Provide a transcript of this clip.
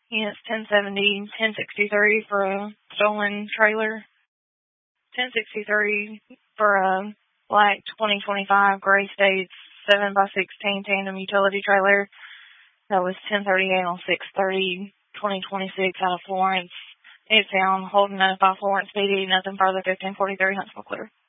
Units 1070, 1063 for a stolen trailer. 1063 for a black 2025 Gray States 7x16 tandem utility trailer. That was 1038 on 6/30/2026 out of Florence. It's found holding up by Florence PD, nothing further, 1543 Huntsville clear.